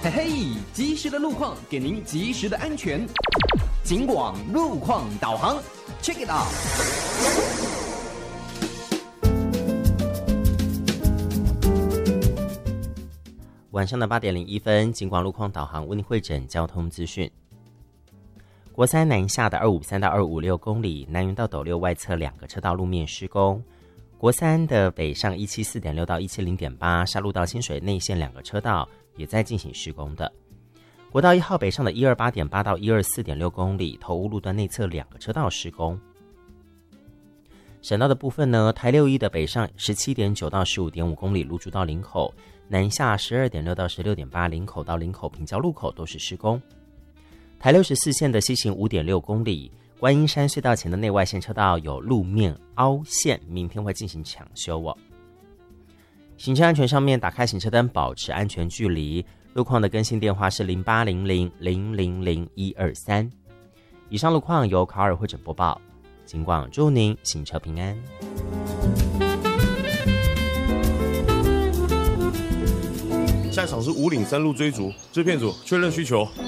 嘿嘿，及时的路况给您及时的安全。警广路况导航 ，Check it out。 晚上的8点01分，警广路况导航为您汇整交通资讯。国三南下的253到256公里，南园到斗六外侧2个车道路面施工。国三的北上174.6到170.8，沙鹿到清水内线2个车道也在进行施工的。国道1号北上的128.8到124.6公里，头屋路段内侧2个车道施工。省道的部分呢，台61的北上17.9到15.5公里，芦竹到林口，南下12.6到16.8，林口到林口平交路口都是施工。台64线的西行5.6公里，观音山隧道前的内外线车道有路面凹陷，明天会进行抢修哦。行车安全上面，打开行车灯，保持安全距离。路况的更新电话是0800000123。以上路况由卡尔汇整播报，警广祝您行车平安。 下一场是武岭山路追逐，制片组确认需求。